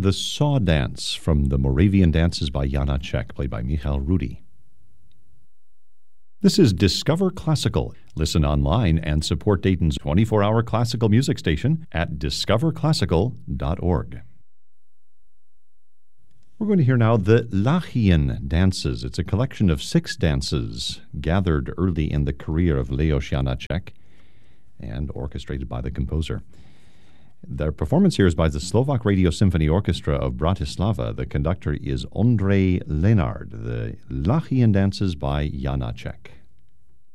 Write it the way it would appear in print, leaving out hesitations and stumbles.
The Saw Dance from the Moravian Dances by Janacek, played by Michal Rudy. This is Discover Classical. Listen online and support Dayton's 24-hour classical music station at discoverclassical.org. We're going to hear now the Lachian dances. It's a collection of 6 dances gathered early in the career of Leos Janacek and orchestrated by the composer. Their performance here is by the Slovak Radio Symphony Orchestra of Bratislava. The conductor is Ondrej Lenard. The Lachian dances by Janacek.